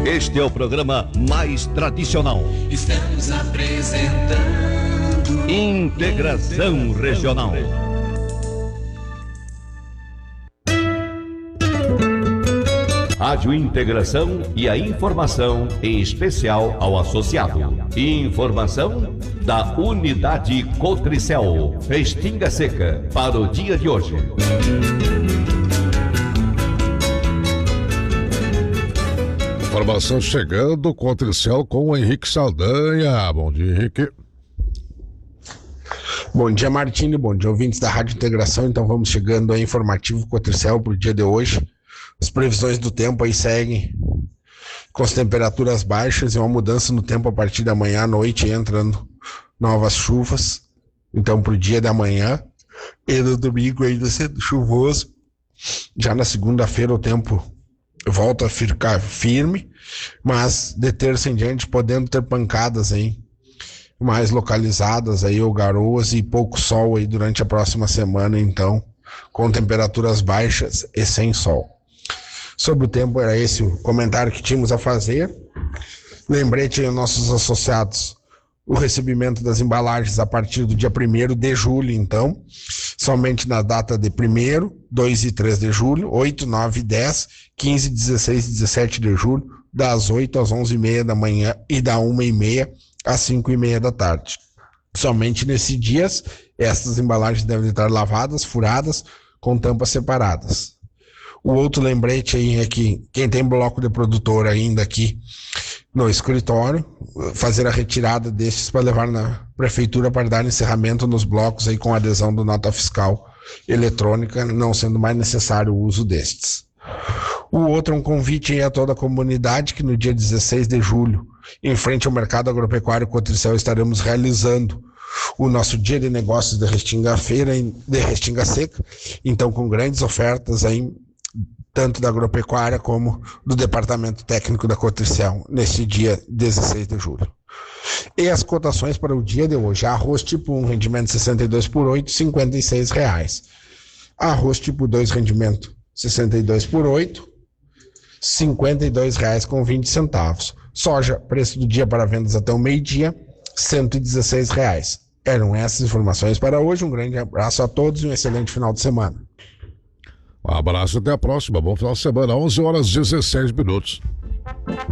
Este é o programa mais tradicional. Estamos apresentando Integração Regional. Rádio Integração e a informação em especial ao associado. Informação da Unidade Cotricel, Restinga Seca, para o dia de hoje. Informação chegando, Cotricel com o Henrique Saldanha. Bom dia, Henrique. Bom dia, Martini. Bom dia, ouvintes da Rádio Integração. Então vamos chegando ao informativo Cotricel para o dia de hoje. As previsões do tempo aí seguem com as temperaturas baixas e uma mudança no tempo a partir da manhã à noite, entrando novas chuvas. Então para o dia da manhã e no domingo ainda sendo chuvoso. Já na segunda-feira o tempo volta a ficar firme, mas de terça em diante podendo ter pancadas aí mais localizadas aí, ou garoas e pouco sol aí durante a próxima semana, então com temperaturas baixas e sem sol. Sobre o tempo, era esse o comentário que tínhamos a fazer. Lembrete aos nossos associados o recebimento das embalagens a partir do dia 1º de julho, então, somente na data de 1º, 2 e 3 de julho, 8, 9, 10, 15, 16 e 17 de julho, das 8 às 11h30 da manhã e da 1h30 às 5h30 da tarde. Somente nesses dias, essas embalagens devem estar lavadas, furadas, com tampas separadas. O outro lembrete aí é que quem tem bloco de produtor ainda aqui no escritório, fazer a retirada destes para levar na prefeitura para dar encerramento nos blocos aí com adesão do nota fiscal eletrônica, não sendo mais necessário o uso destes. O outro é um convite aí a toda a comunidade que no dia 16 de julho, em frente ao Mercado Agropecuário Cotricel, estaremos realizando o nosso dia de negócios de Restinga Feira, de Restinga Seca, então com grandes ofertas aí, tanto da agropecuária como do departamento técnico da Cotricel, nesse dia 16 de julho. E as cotações para o dia de hoje: arroz tipo 1, rendimento 62 por 8, R$ 56. Arroz tipo 2, rendimento 62 por 8, R$ 52,20. Soja, preço do dia para vendas até o meio-dia, R$ 116. Eram essas informações para hoje. Um grande abraço a todos e um excelente final de semana. Um abraço, até a próxima. Bom final de semana, 11h17.